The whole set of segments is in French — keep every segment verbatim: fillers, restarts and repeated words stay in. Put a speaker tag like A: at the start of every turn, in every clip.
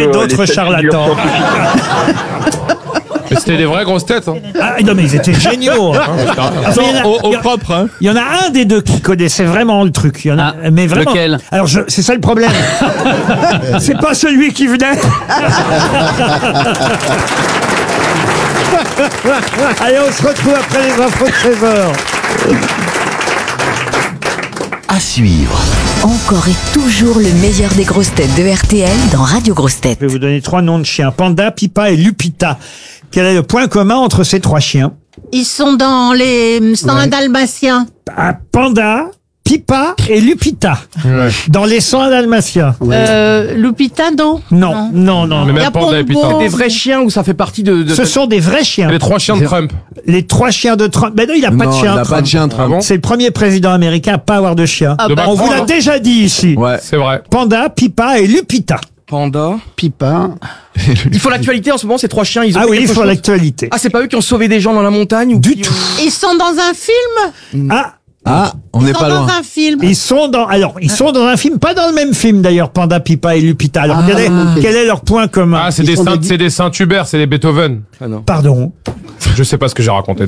A: euh,
B: d'autres
A: les
B: charlatans.
C: Mais c'était des vraies grosses têtes. Hein.
B: Ah non, mais ils étaient géniaux. Hein. Enfin, il y en a-
D: Au, au
B: il y a-
D: propre, hein.
B: Il y en a un des deux qui connaissait vraiment le truc. Il y en a,
E: Ah,
B: mais vraiment.
E: lequel ?
B: Alors, je, c'est ça le problème. C'est pas celui qui venait. Allez, on se retrouve après les infos de treize heures.
F: À suivre.
G: Encore et toujours le meilleur des grosses têtes de R T L dans Radio Grosses Têtes.
B: Je vais vous donner trois noms de chiens. Panda, Pipa et Lupita. Quel est le point commun entre ces trois chiens?
H: Ils sont dans les cent un dalmatiens.
B: Ah, Panda, Pipa et Lupita.
C: Ouais.
B: Dans les cent dalmatiens.
H: Euh, Lupita, non.
B: Non, non, non.
C: Mais
H: Il y
C: même
H: a
C: Panda et
H: Pombo.
C: Pita.
I: Des vrais chiens ou ça fait partie de... de-
B: Ce sont des vrais chiens.
C: Les trois chiens de Trump.
B: Les trois chiens de Trump. Ben non, il n'a pas de
D: Non,
B: chien.
D: il n'a pas
B: Trump.
D: de chien,
C: Ah
D: Trump.
C: bon?
B: C'est le premier président américain à pas avoir de chien.
H: Ah
C: De
H: bah,
B: On vous
C: Macron,
B: l'a
C: hein.
B: déjà dit ici.
D: Ouais.
C: C'est vrai.
B: Panda, Pipa et Lupita.
I: Panda.
F: Pipa.
I: Il faut l'actualité en ce moment, ces trois chiens, ils ont
B: Ah
I: fait
B: oui, il
I: quelque
B: faut
I: chose.
B: l'actualité.
I: Ah, c'est pas eux qui ont sauvé des gens dans la montagne ou
B: Du
I: qui
B: tout.
I: ont-
H: Ils sont dans un film.
B: Ah,
D: Ah, on
H: Ils
D: n'est
H: sont
D: pas
H: dans
D: loin.
H: un film.
B: ils sont dans. Alors, ils sont dans un film, pas dans le même film d'ailleurs. Panda, Pipa et Lupita. Alors, quel est, quel est leur point commun?
C: Ah, c'est
F: Ils
C: des,
F: sont
C: Saint-
F: des-
C: c'est des Saint-Hubert, c'est des Beethoven.
I: Ah non.
B: Pardon.
C: Je sais pas ce que j'ai raconté.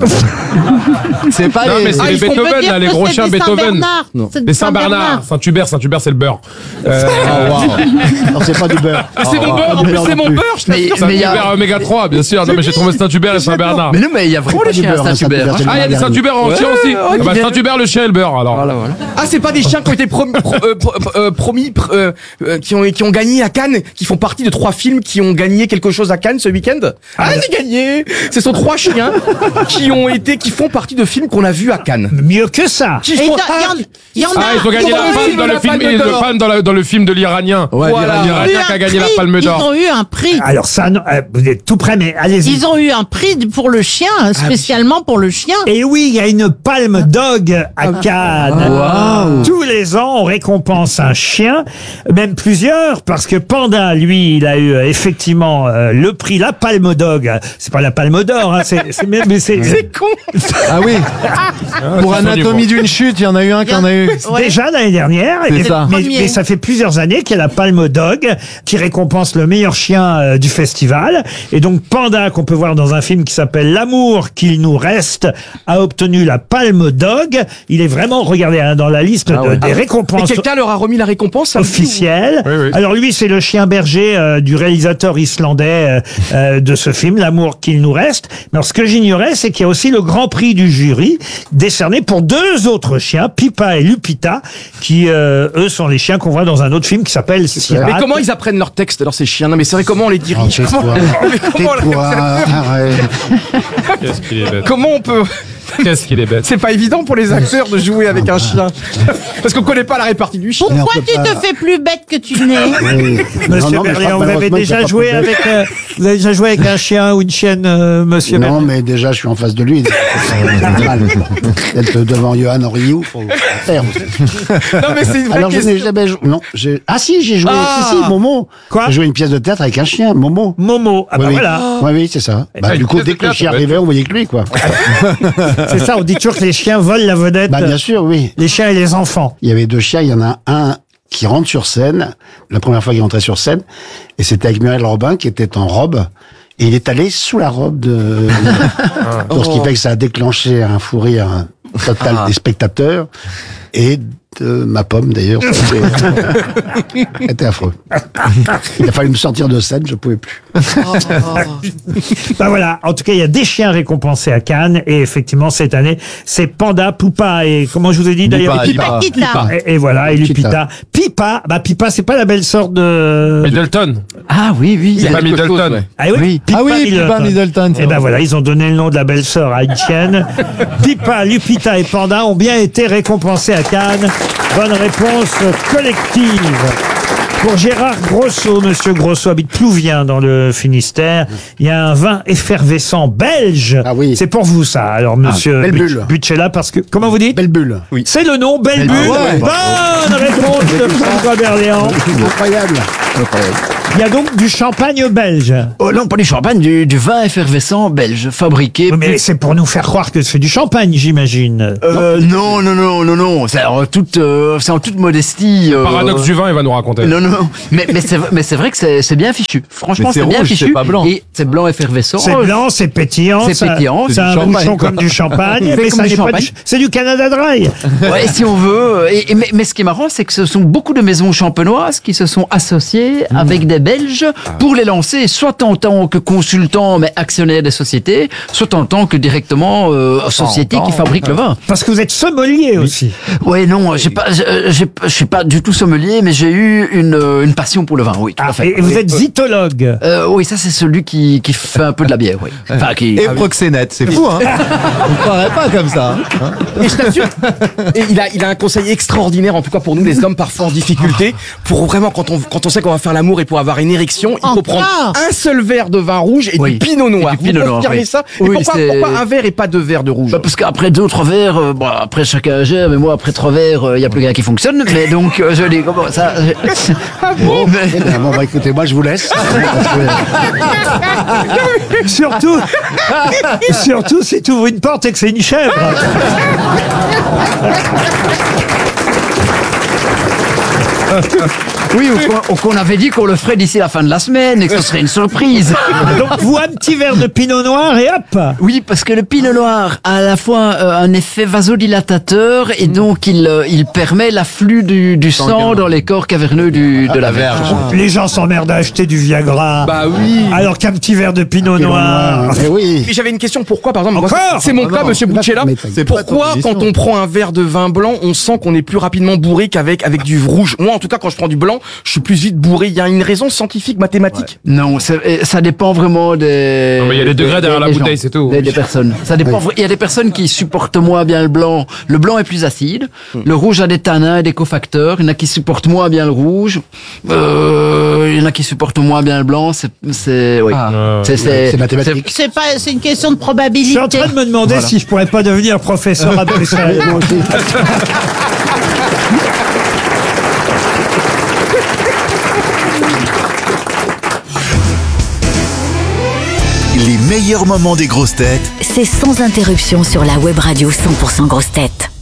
D: C'est pas
C: Non,
D: les...
C: mais c'est
I: Ah,
C: les
I: ils font
C: Beethoven,
H: peut dire
C: là, les
H: que
C: gros
H: c'est
C: chiens
H: des
C: Beethoven.
H: Saint-Bernard.
I: Non.
H: C'est des
C: Les Saint-Bernard. Saint-Hubert, Saint-Hubert, c'est le beurre. Euh,
F: Oh, wow. Non, c'est pas du beurre.
I: Ah, c'est mon beurre, en plus c'est mon beurre, je t'assure.
C: Saint-Hubert oméga trois, bien sûr. Non, mais j'ai trouvé Saint-Hubert et Saint-Bernard.
E: Mais non, mais il y a vraiment
F: pas
E: les
F: du
E: chiens
F: beurre, hein,
E: Saint-Hubert.
F: Saint-Hubert, c'est
C: Ah, il y a des
F: le
C: Saint-Hubert en
I: Ouais,
C: chien aussi.
I: ouais,
C: Ah bah,
I: qui viennent-
C: Saint-Hubert, le chien et le beurre, alors.
I: Voilà, voilà. Ah, c'est pas des chiens qui ont été promis, pro- euh, pro- euh, promis pr- euh, euh, qui ont qui ont gagné à Cannes, qui font partie de trois films qui ont gagné quelque chose à Cannes ce week-end. Ah, j'ai gagné. Ce sont trois chiens qui ont été, qui font partie de films qu'on a vus à Cannes.
B: Mieux que ça.
I: Qui
H: Et il y
I: font-
H: en- il y en
C: Ah,
H: a.
C: ils ont gagné
I: Ils ont
C: la
I: eu
C: palme dans le
I: la
C: film,
I: Palme
C: et le
I: d'Or.
C: palme dans, la- dans le film de l'Iranien.
D: Ouais,
I: Voilà.
D: l'Iranien.
C: L'Iranien qui a gagné la palme d'or.
H: Ils ont eu un prix.
B: Alors ça, non, euh, vous êtes tout près, mais allez-y.
H: Ils ont eu un prix pour le chien, spécialement pour le chien.
B: Et oui, il y a une palme dog à Cannes.
D: Waouh.
B: Tous les ans, on récompense un chien, même plusieurs, parce que Panda, lui, il a eu euh, effectivement euh, le prix, la palme dog. C'est pas la palme d'or, hein, c'est, c'est, mais mais c'est,
I: C'est con.
D: Ah oui. Pour
C: c'est
D: Anatomie d'une chute, il y en a eu un qui en a eu.
H: Ouais.
B: déjà l'année dernière.
D: C'est
B: Et-
D: ça.
B: Mais,
H: Premier.
B: mais ça fait plusieurs années qu'il y a la palme dog qui récompense le meilleur chien euh, du festival. Et donc Panda, qu'on peut voir dans un film qui s'appelle L'amour qu'il nous reste, a obtenu la palme dog. Il est vraiment, regardez, hein, dans la liste
D: Ah
B: de-
D: ouais.
B: des
I: Et
B: récompenses
I: quelqu'un leur a remis la récompense ça me dit,
B: officiel.
C: Oui, oui.
B: Alors lui, c'est le chien berger euh, du réalisateur islandais euh, euh, de ce film, L'amour qu'il nous reste. Mais alors, ce que j'ignorais, c'est qu'il y a aussi le grand prix du jury décerné pour deux autres chiens, Pipa et Lupita, qui euh, eux sont les chiens qu'on voit dans un autre film qui s'appelle
I: Mais
B: Sirach.
I: comment ils apprennent leur texte alors ces chiens? Non mais c'est vrai, comment on les
F: Oh,
I: dirige?
F: tais-toi.
I: Comment, mais comment, on-
F: Tais-toi, arrête.
C: Qu'est-ce qu'il est bête.
I: comment on peut?
C: Qu'est-ce qu'il est bête.
I: C'est pas évident pour les acteurs de jouer avec un chien. Parce qu'on connaît pas la répartie du chien.
F: Mais on
H: Pourquoi
F: peut
H: tu
F: pas-
H: te fais plus bête que tu n'es?
F: Oui.
B: Monsieur
F: Non, non, mais
B: Berléand,
F: pas-
B: vous avez
F: malheureusement,
B: déjà
F: il fait
B: joué
F: pas plus
B: avec, euh, vous avez déjà joué avec un chien ou une chienne, euh, Monsieur
F: Non,
B: Berléand?
F: mais déjà, je suis en face de lui. C'est normal. D'être devant Johan Rioux, faut faire aussi.
I: Non mais c'est une vraie
F: Alors, je
I: question.
F: n'ai jamais joué. Non, j'ai. Ah, si, j'ai joué.
I: Ah.
F: Si, si, Momo.
B: Quoi
F: J'ai joué une pièce de théâtre avec un chien, Momo.
B: Momo. Ah bah
F: oui, oui.
B: voilà.
F: Oui, oui, c'est ça. Bah,
C: Ah,
F: du
C: une
F: coup,
C: pièce
F: dès
C: de
F: que le chien
C: théâtre,
F: arrivait, on voyait que lui, quoi.
B: C'est ça, on dit toujours que les chiens volent la vedette.
F: Bah, bien sûr, oui.
B: Les chiens et les enfants.
F: Il y avait deux chiens, il y en a un qui rentre sur scène, la première fois qu'il rentrait sur scène, et c'était avec Muriel Robin qui était en robe, et il est allé sous la robe de... Donc, ce qui fait que ça a déclenché un fou rire total des spectateurs, et de ma pomme d'ailleurs, c'était c'était affreux. Il a fallu me sortir de scène, je pouvais plus.
B: Bah voilà, en tout cas, il y a des chiens récompensés à Cannes, et effectivement, cette année, c'est Panda, Poupa, et comment je vous ai dit d'ailleurs,
D: Pipa,
B: et Pipa.
H: Pipa.
B: Et, et voilà, et
F: Lupita.
B: Lupita. Pipa, bah Pipa, c'est pas la belle sorte de...
C: Middleton.
E: Ah oui, oui.
C: C'est pas
E: quelque chose,
C: Middleton.
E: ouais.
B: Ah oui,
E: Oui.
B: Pipa
D: Ah oui,
B: Middleton.
D: Pipa Middleton. c'est
B: Et ben
D: vrai.
B: voilà, ils ont donné le nom de la belle sœur à une chienne. Pipa, Lupita et Panda ont bien été récompensés à Cannes. Bonne réponse collective. Pour Gérard Grosso, Monsieur Grosso habite Plouvien dans le Finistère. Il y a un vin effervescent belge.
F: Ah oui.
B: C'est pour vous ça. Alors Monsieur
F: Belle
B: But-
F: Bulle.
B: Butchella, parce que comment vous dites?
F: Belle bulle.
B: C'est le nom Belle
D: Belle
B: Bulle.
D: Bulle.
B: Bonne réponse de François Berléand.
F: Incroyable.
E: Incroyable.
B: Il y a donc du champagne belge.
A: Oh non, pas du champagne, du, du vin effervescent belge, fabriqué...
B: Mais c'est pour nous faire croire que c'est du champagne, j'imagine.
A: Euh, non, non, non, non, non, c'est en toute, euh, c'est en toute modestie. euh,
C: Paradoxe du vin, il va nous raconter.
A: Non, non, non. Mais, mais c'est, mais c'est vrai que c'est, c'est bien fichu. Franchement,
D: Mais c'est
A: c'est bien
D: rouge,
A: fichu.
D: c'est pas blanc.
A: Et c'est blanc effervescent.
B: C'est blanc, c'est pétillant.
A: C'est
B: ça-
A: pétillant,
B: C'est
A: c'est
B: un
D: du champagne,
B: bouchon
D: quoi.
B: comme du champagne.
A: Fait
B: mais
A: comme
B: ça
A: du
B: n'est pas
A: champagne.
B: du- C'est du Canada Dry.
A: Ouais, si on veut. Et, et- mais, mais ce qui est marrant, c'est que ce sont beaucoup de maisons champenoises qui se sont associées
B: Mmh.
A: avec des Belges pour les lancer, soit en tant que consultants, mais actionnaires des sociétés, soit en tant que directement euh, société qui fabrique le vin.
B: Parce que vous êtes sommelier aussi.
A: Ouais, non, j'ai pas, j'ai- j'ai- je suis pas du tout sommelier, mais j'ai eu une, euh, une passion pour le vin, oui, tout
B: Ah,
A: à fait.
B: et vous êtes zytologue.
A: Euh, oui, ça c'est celui qui, qui fait un peu de la bière, oui. Enfin, qui...
D: Et proxénète, c'est fou, hein. On ne croirait pas comme ça. hein.
I: Et je t'assure, et il a, il a un conseil extraordinaire, en tout cas pour nous les hommes parfois en difficulté, pour vraiment quand on, quand on sait qu'on va faire l'amour et pour avoir une érection, il faut
H: Encore
I: prendre un seul verre de vin rouge et
A: Oui.
I: du pinot noir.
A: Et du pinot
I: Vous
A: noir,
I: confirmez
A: oui.
I: ça Et
A: Oui,
I: pourquoi,
A: c'est-
I: pourquoi un verre et pas deux verres de rouge?
A: Bah, parce qu'après deux, trois verres, euh, bon, après chacun gère, mais moi après trois verres, il y a plus rien qui fonctionne, mais donc euh, je dis comment ça.
F: Bon, eh ben, bon, bah, écoutez, moi je vous laisse. Parce que-
B: Surtout, surtout si tu ouvres une porte et que c'est une chèvre.
A: Oui, ou qu'on, ou qu'on avait dit qu'on le ferait d'ici la fin de la semaine et que ce serait une surprise.
B: Donc vous, un petit verre de pinot noir et hop.
A: Oui, parce que le pinot noir a à la fois euh, un effet vasodilatateur et donc il, euh, il permet l'afflux du, du sang dans les corps caverneux du, de la verge.
B: Les gens s'emmerdent à acheter du Viagra.
I: Bah oui.
B: Alors qu'un petit verre de pinot noir.
F: Eh oui.
I: Et j'avais une question, pourquoi par exemple, moi,
B: Encore
I: c'est mon cas, monsieur Bouchella,
F: mais
D: c'est pas
I: pourquoi
D: ta
I: quand
D: position.
I: on prend un verre de vin blanc, on sent qu'on est plus rapidement bourré qu'avec avec du rouge? Moi en tout cas, quand je prends du blanc, je suis plus vite bourré. Il y a une raison scientifique, mathématique?
A: Non, c'est- et ça dépend vraiment des.
C: Non, mais il y a des degrés derrière la
A: des
C: bouteille,
A: gens,
C: c'est tout.
A: Des, des personnes. Ça dépend. vra- Il y a des personnes qui supportent moins bien le blanc. Le blanc est plus acide. Le rouge a des tanins, des cofacteurs. Il y en a qui supportent moins bien le rouge. Euh, il y en a qui supportent moins bien le blanc. C'est, c'est, oui. c'est, c'est,
F: C'est mathématique.
H: C'est pas, c'est une question de
B: Je
H: probabilité.
B: suis en train de me demander si je pourrais pas devenir professeur à Bruxelles.
F: Moi aussi.
E: Les meilleurs moments des grosses têtes
G: C'est sans interruption sur la web radio cent pour cent grosses têtes.